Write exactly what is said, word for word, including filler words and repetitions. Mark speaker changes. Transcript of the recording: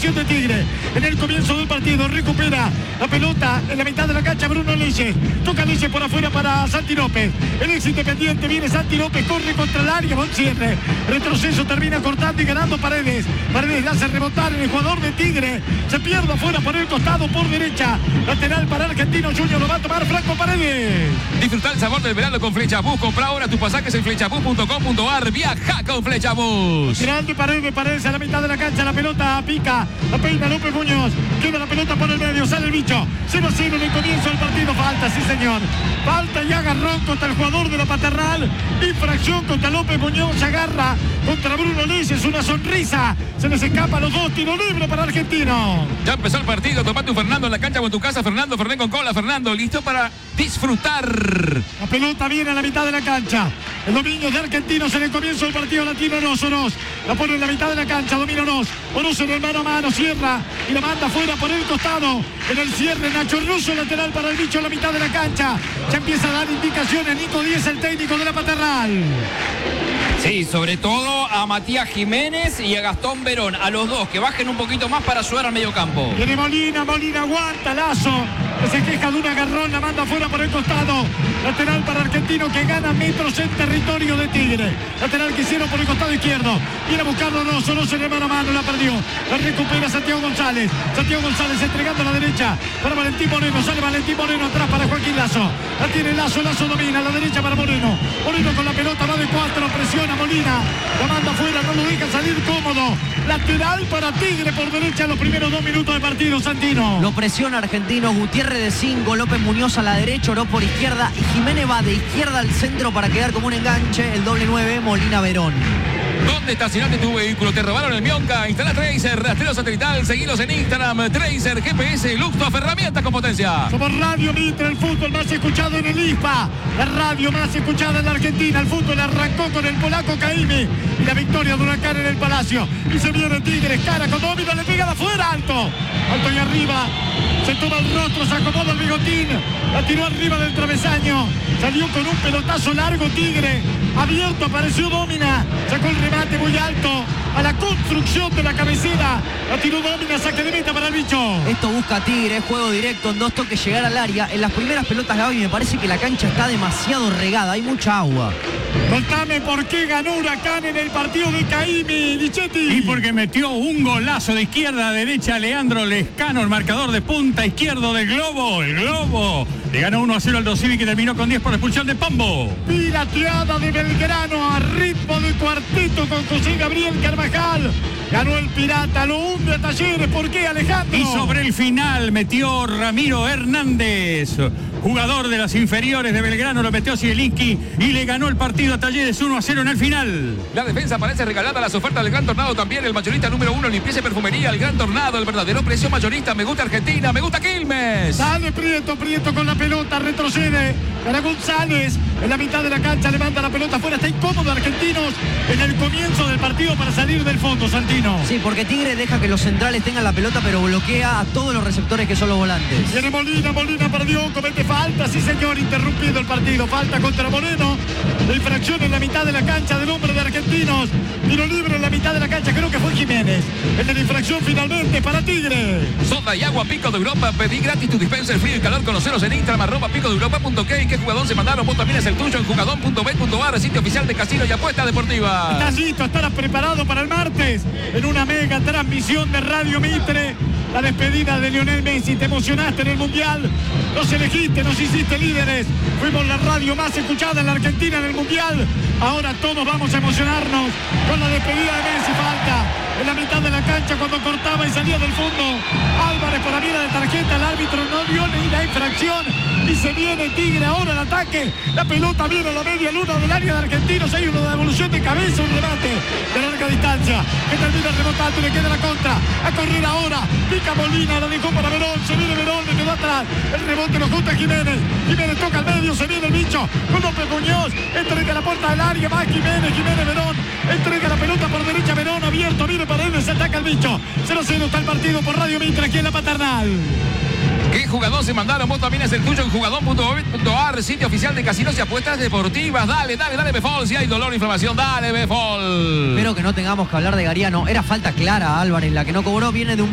Speaker 1: posesión de Tigre. En el comienzo del partido recupera la pelota en la mitad de la cancha Bruno Leyes. Toca Leyes por afuera para Santi López. El ex Independiente viene Santi López, corre contra el área, buen cierre. Retroceso, termina cortando y ganando Paredes. Paredes le hace rebotar en el jugador de Tigre. Se pierde afuera por el costado, por derecha. Lateral para Argentino Junior, lo va a tomar Franco Paredes.
Speaker 2: Disfruta el sabor del verano con Flechabús. Compra ahora tus pasajes en flechabús punto com punto ar. Viaja con Flechabús.
Speaker 1: Grande Paredes, Paredes a la mitad de la cancha. La pelota pica, la peina López Muñoz. Queda la pelota por el medio, sale el bicho. cero a cero en el comienzo del partido. Falta, sí señor. Falta y agarrón contra el jugador de la Paternal. Infracción contra López Muñoz. Agarra contra Bruno Leyes. Una sonrisa. Se les escapa a los dos. Tiro libre para Argentino.
Speaker 2: Ya empezó el partido. Tomate un Fernando en la cancha o en tu casa. Fernando, Fernández con cola. Fernando, listo para disfrutar.
Speaker 1: La pelota viene a la mitad de la cancha. El dominio de Argentinos en el comienzo del partido. Latino Onos, Onos. La pone en la mitad de la cancha. Domina Onos. Onos en el mano a mano. Cierra y la manda fuera por el costado. En el cierre Nacho Russo, lateral para el bicho en la mitad de la cancha. Ya empieza a dar indicaciones Nico Díez, el técnico de la Paternal.
Speaker 3: Sí, sobre todo a Matías Jiménez y a Gastón Verón. A los dos, que bajen un poquito más para ayudar al mediocampo.
Speaker 1: Viene Molina, Molina aguanta, Lazo. Que se queja de un agarrón, la manda fuera por el costado. Lateral para Argentino que gana metros en territorio de Tigre. Lateral que hicieron por el costado izquierdo. Viene a buscarlo Onoso, no se le mano a mano, la perdió. La recupera Santiago González. Santiago González entregando a la derecha para Valentín Moreno. Sale Valentín Moreno atrás para Joaquín Lazo. La tiene Lazo, Lazo domina a la derecha para Moreno. Moreno con la pelota, va de cuatro, presiona Molina. La manda afuera, no lo deja salir cómodo. Lateral para Tigre por derecha en los primeros dos minutos de partido, Santino.
Speaker 4: Lo presiona Argentino, Gutiérrez de cinco, López Muñoz a la derecha, Oró por izquierda y Jiménez va de izquierda al centro para quedar como un enganche, el doble nueve, Molina Verón.
Speaker 2: ¿Dónde estacionaste tu vehículo? ¿Te robaron el Mionca? Instala Tracer, rastreo satelital, seguilos en Instagram, Tracer, G P S, Luxoft, herramientas con potencia.
Speaker 1: Somos Radio Mitre, el fútbol más escuchado en el I S P A, la radio más escuchada en la Argentina. El fútbol arrancó con el polaco Caimi y la victoria de Huracán en el Palacio. Y se viene Tigres, cara con Domino, le pega de afuera, alto. Alto y arriba, se toma el rostro, se acomoda el bigotín, la tiró arriba del travesaño, salió con un pelotazo largo Tigre, abierto, apareció Domina, sacó el remate muy alto a la construcción de la cabecera, la tiró Domina, saque de meta para el bicho.
Speaker 4: Esto busca Tigre, juego directo en dos toques, llegar al área. En las primeras pelotas, Gaby, me parece que la cancha está demasiado regada, hay mucha agua.
Speaker 1: Contame por qué ganó Huracán en el partido de Caimi, Dichetti.
Speaker 5: Y porque metió un golazo de izquierda a derecha Leandro Lescano, el marcador de punta izquierdo del Globo. El Globo le ganó uno a cero al Dosivi, que terminó con diez por expulsión de Pombo.
Speaker 1: Pirateada de Belgrano a ritmo de cuarteto con José Gabriel Carvajal. Ganó el Pirata, lo hunde a Talleres. ¿Por qué, Alejandro?
Speaker 5: Y sobre el final metió Ramiro Hernández, jugador de las inferiores de Belgrano, lo metió Zielinski y le ganó el partido a Talleres uno a cero en el final.
Speaker 2: La defensa parece regalada, las ofertas del Gran Tornado también. El mayorista número uno, limpieza y perfumería, el Gran Tornado, el verdadero precio mayorista. Me gusta Argentina, me gusta Quilmes.
Speaker 1: Sale Prieto, Prieto con la pelota, retrocede para González. En la mitad de la cancha levanta la pelota afuera, está incómodo Argentinos en el comienzo del partido para salir del fondo, Santino.
Speaker 4: Sí, porque Tigre deja que los centrales tengan la pelota, pero bloquea a todos los receptores que son los volantes.
Speaker 1: Viene Molina, Molina perdió, comete falta, sí señor, interrumpido el partido, falta contra Moreno. La infracción en la mitad de la cancha del hombre de Argentinos. Tiro libre en la mitad de la cancha, creo que fue Jiménez. El de la infracción finalmente para Tigre.
Speaker 2: Soda y agua Pico de Europa, pedí gratis tu dispenser frío y calor, conoceros en Instagram, arroba pico de europa punto k. ¿Qué jugador se mandaron? Vos también es el tuyo en jugadón punto bet punto ar, sitio oficial de casino y apuesta deportiva.
Speaker 1: Estás listo, estarás preparado para el martes en una mega transmisión de Radio Mitre. La despedida de Lionel Messi, te emocionaste en el Mundial, nos elegiste, nos hiciste líderes, fuimos la radio más escuchada en la Argentina en el Mundial, ahora todos vamos a emocionarnos con la despedida de Messi. Falta en la mitad de la cancha cuando cortaba y salía del fondo Álvarez por la mira de tarjeta, el árbitro no dio ni la infracción y se viene Tigre ahora al ataque, la pelota viene a la media luna del área de Argentinos, hay una devolución de cabeza, un remate de larga distancia que termina rebotando y le queda la contra, a correr ahora, pica Molina, la dejó para Verón, se viene Verón, le quedó atrás, el rebote lo junta Jiménez, Jiménez toca al medio, se viene el bicho, con López Muñoz, entrega la puerta del área, va Jiménez, Jiménez Verón, entrega la pelota por derecha, Verón abierto, viene Paredes, se ataca el bicho, cero a cero está el partido por Radio Mitre aquí en la Paternal.
Speaker 2: ¿Qué jugador se mandaron? Vos también es el tuyo en jugadón punto bet punto ar, sitio oficial de casinos y apuestas deportivas. Dale, dale, dale, Befol. Si hay dolor o inflamación, dale, Befol.
Speaker 4: Espero que no tengamos que hablar de Gariano. Era falta clara a Álvarez, la que no cobró, viene de un